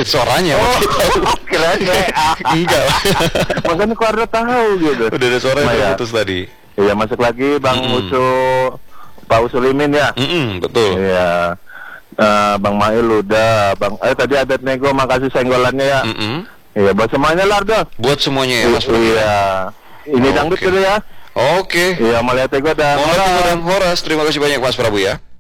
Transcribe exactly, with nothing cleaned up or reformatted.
lihat suaranya. Oh, keren ya. Enggak. Makanya keluarga tahu gitu. Udah ada suara yang ya. putus tadi. Iya, masuk lagi Bang Mm-mm. Ucu, Pak Usulimin ya. Mm-mm, betul. Iya. Uh, Bang Mail udah, Bang. Eh tadi ada Nego, makasih senggolannya ya. Mm-mm. Iya, buat semuanya lah, Ardo. Buat semuanya ya, Mas Bro. Iya. Ini Oke. dangdut dulu ya. Oke. Iya, melihat Nego dan Mohon dan Horas, terima kasih banyak Mas Prabu ya.